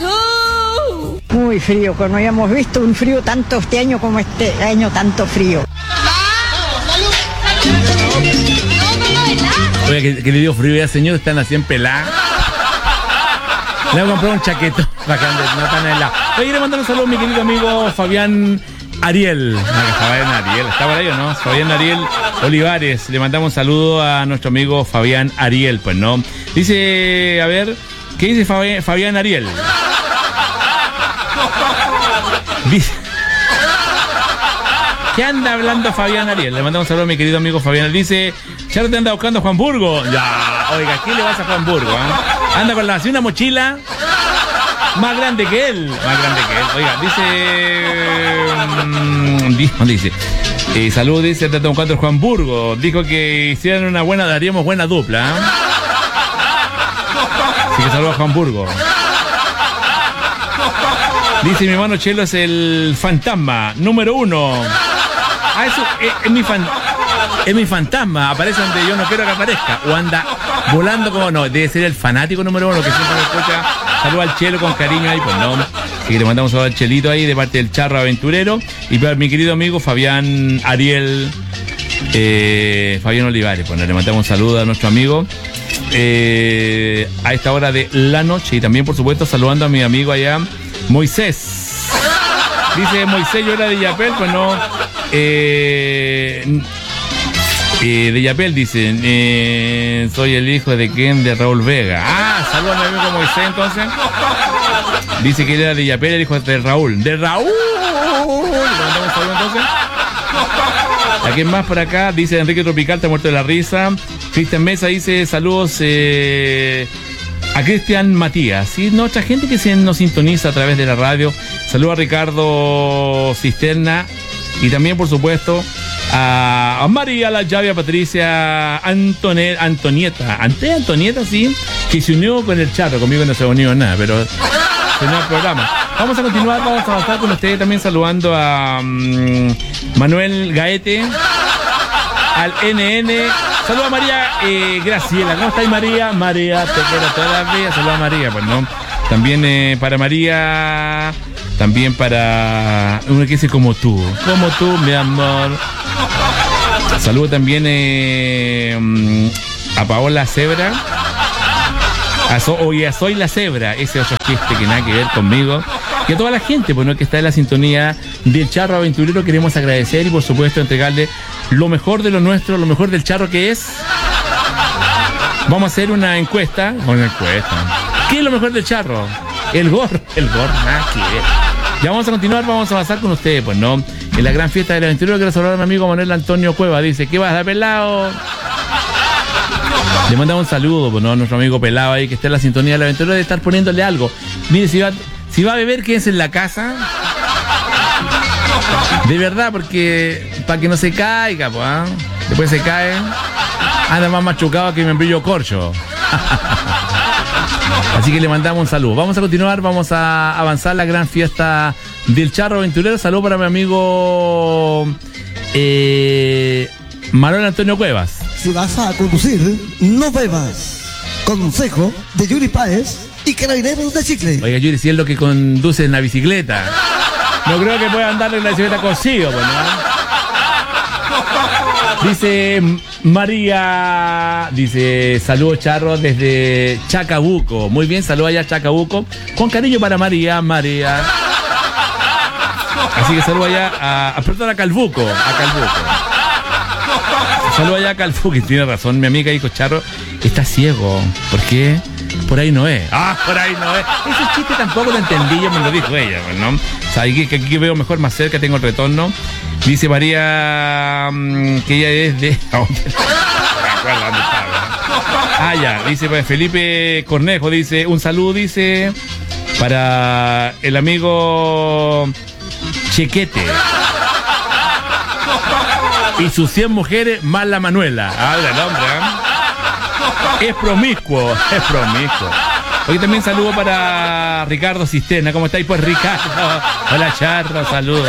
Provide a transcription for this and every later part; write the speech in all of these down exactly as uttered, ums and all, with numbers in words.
Muy frío, que no habíamos visto un frío tanto este año como este año, tanto frío. Oye, que, que le dio frío ya, señor, están así en pelada. Le voy a comprar un chaquetón para que ande, no tan helado. Oye, quiero mandar un saludo a mi querido amigo Fabián Ariel. Fabián Ariel, ¿está por ahí o no? Fabián Ariel Olivares. Le mandamos un saludo a nuestro amigo Fabián Ariel, pues no. Dice, a ver, ¿qué dice Fabián, Fabián Ariel? Dice, ¿qué anda hablando Fabián Ariel? Le mandamos un saludo a mi querido amigo Fabián. Dice, ya te anda buscando Juan Burgo. Ya, oiga, ¿qué le vas a Juan Burgo? ¿Eh? Anda con la, así una mochila más grande que él. Más grande que él. Oiga, dice... Mmm, dice... Eh, salud, dice, te anda buscando Juan Burgo. Dijo que hicieran una buena, daríamos buena dupla. ¿Eh? Así que saludo a Juan Burgo. Dice, mi hermano Chelo es el fantasma número uno. Ah, eso es, es mi fan, es mi fantasma. Aparece donde yo no quiero que aparezca. O anda volando como no. Debe ser el fanático número uno que siempre me escucha. Saluda al Chelo con cariño ahí, pues no. Así que le mandamos un saludo al Chelito ahí de parte del Charro Aventurero. Y para mi querido amigo Fabián Ariel, eh, Fabián Olivares. Pues le mandamos un saludo a nuestro amigo eh, a esta hora de la noche. Y también, por supuesto, saludando a mi amigo allá, Moisés. Dice Moisés, yo era de Yapel, pues no. Eh, eh, de Yapel dice, eh, soy el hijo de Ken de Raúl Vega. Ah, saludos a mi amigo Moisés entonces. Dice que él era de Yapel, el hijo de Raúl. De Raúl. Le mandamos un saludo entonces. ¿A quién más por acá? Dice Enrique Tropical, está muerto de la risa. Cristian Mesa dice, saludos eh, a Cristian Matías, ¿sí? Nuestra gente que se nos sintoniza a través de la radio. Saludos a Ricardo Cisterna y también, por supuesto, a, a María, la llave, a Patricia Antonet, Antonieta, Ante Antonieta, sí, que se unió con el Charro. Conmigo no se ha unido nada, pero se unió al programa. Vamos a continuar, vamos a avanzar con ustedes también saludando a um, Manuel Gaete, al N N. Saludos a María eh, Graciela. ¿Cómo estáis, María? María, te quiero todas las días. Saludos a María, pues no. También eh, para María, también para uno que dice como tú, como tú, mi amor. Saludos también eh, a Paola Cebra. A so, oye, a Soy la Cebra, ese otro chiste que nada que ver conmigo. Y a toda la gente, pues, ¿no?, que está en la sintonía del Charro Aventurero. Queremos agradecer y, por supuesto, entregarle lo mejor de lo nuestro, lo mejor del Charro, que es... Vamos a hacer una encuesta. Una encuesta. ¿Qué es lo mejor del Charro? El gorro. El gorro, nada que ver. Ya vamos a continuar, vamos a avanzar con ustedes, pues, ¿no? En la gran fiesta del aventurero, quiero saludar a mi amigo Manuel Antonio Cueva. Dice, ¿qué vas a pelado? Le mandamos un saludo, pues, ¿no?, a nuestro amigo Pelado ahí que está en la sintonía del aventurero, de estar poniéndole algo. Mire, si va, si va a beber, quédese en la casa. De verdad, porque para que no se caiga, pues, ¿eh? Después se cae. Anda más machucado que membrillo corcho. Así que le mandamos un saludo. Vamos a continuar, vamos a avanzar la gran fiesta del Charro Aventurero. Saludo para mi amigo eh, Manuel Antonio Cuevas. Si vas a conducir, no bebas. Consejo de Yuri Páez y Carabineros de Chicle. Oiga, Yuri, si es lo que conduce en la bicicleta. No creo que pueda andar en la bicicleta cosido, pues, ¿no? Dice María, dice, saludos, Charro, desde Chacabuco. Muy bien, saludos allá a Chacabuco. Con cariño para María, María. Así que saludos allá a, a, perdón, a Calbuco, a Calbuco. Saludos allá a Calbuco, que tiene razón, mi amiga dijo, Charro está ciego. ¿Por qué? Por ahí no es. Ah, por ahí no es. Ese chiste tampoco lo entendí, ya me lo dijo ella, ¿no? O sea, aquí, que aquí veo mejor, más cerca, tengo el retorno. Dice María mmm, que ella es de... No me acuerdo dónde estaba. Ah, ya, dice Felipe Cornejo, dice, un saludo, dice, para el amigo Chequete. Y sus cien mujeres más la Manuela. Habla el hombre, ¿eh? Es promiscuo, es promiscuo. Hoy también saludo para Ricardo Cisterna. ¿Cómo estáis, pues, Ricardo? Hola, Charro, saludos.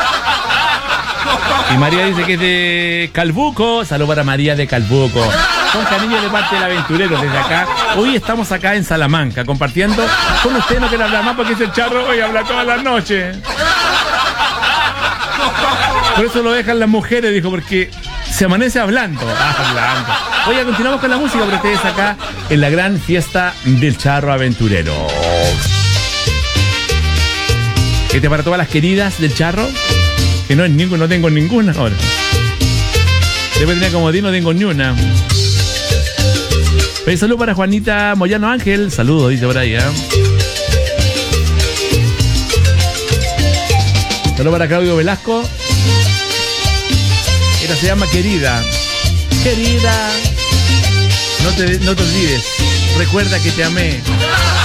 Y María dice que es de Calbuco. Saludo para María de Calbuco. con cariño de parte del aventurero desde acá. Hoy estamos acá en Salamanca compartiendo con usted. No quiero hablar más porque es el Charro hoy habla todas las noches. Por eso lo dejan las mujeres, dijo, porque se amanece hablando. Hablando. Oye, continuamos con la música para ustedes acá en la gran fiesta del Charro Aventurero. Este para todas las queridas del Charro, que no, es ningún, no tengo ninguna ahora. Después tenía comodín, no tengo ni una. Un saludo para Juanita Moyano Ángel. Saludos, dice por ahí, ¿eh? Saludo para Claudio Velasco. Esta se llama Querida. Querida, no te, no te olvides. Recuerda que te amé.